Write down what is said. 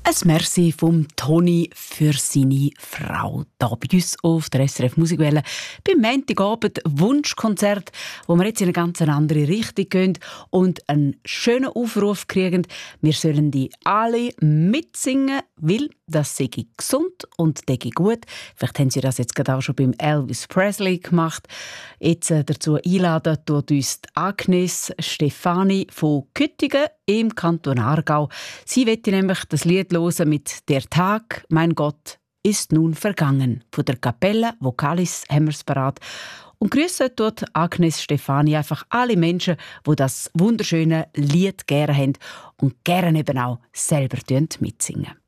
Ein Merci vom Toni für seine Frau. Hier bei uns auf der SRF Musikwelle beim Montagabend Wunschkonzert, wo wir jetzt in eine ganz andere Richtung gehen und einen schönen Aufruf kriegen. Wir sollen die alle mitsingen, weil das sei gesund und denke gut. Vielleicht haben Sie das jetzt gerade auch schon beim Elvis Presley gemacht. Jetzt dazu einladen tut uns Agnes Stefani von Küttingen im Kanton Aargau. Sie möchte nämlich das Lied hören mit «Der Tag, mein Gott, ist nun vergangen» von der Kapelle Vocalis Hemmersparat. Und grüßen tut Agnes Stefani einfach alle Menschen, die das wunderschöne Lied gerne haben und gerne eben auch selber mitsingen.